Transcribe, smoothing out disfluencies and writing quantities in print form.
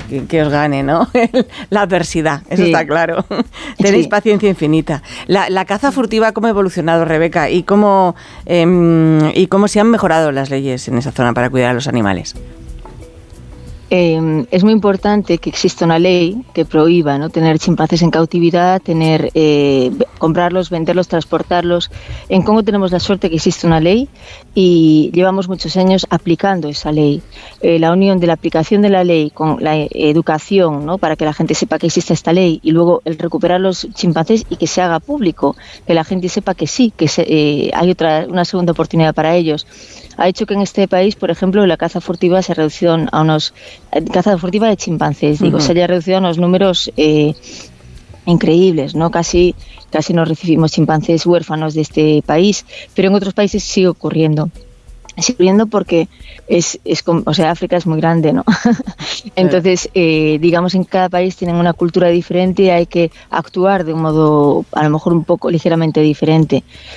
que os gane, ¿no? La adversidad, eso está claro. Tenéis paciencia infinita. La caza furtiva, ¿cómo ha evolucionado, Rebeca? ¿Y cómo se han mejorado las leyes en esa zona para cuidar a los animales? Es muy importante que exista una ley que prohíba, ¿no?, tener chimpancés en cautividad, comprarlos, venderlos, transportarlos. En Congo tenemos la suerte que existe una ley y llevamos muchos años aplicando esa ley. La unión de la aplicación de la ley con la educación, ¿no?, para que la gente sepa que existe esta ley, y luego el recuperar los chimpancés y que se haga público, que la gente sepa que sí, que hay una segunda oportunidad para ellos, ha hecho que en este país, por ejemplo, la caza furtiva se ha reducido a unos... caza furtiva de chimpancés, se haya reducido a unos números increíbles, ¿no? Casi no recibimos chimpancés huérfanos de este país, pero en otros países sigue ocurriendo. Sigue ocurriendo porque África es muy grande, ¿no? Entonces, digamos, en cada país tienen una cultura diferente y hay que actuar de un modo, a lo mejor un poco ligeramente diferente.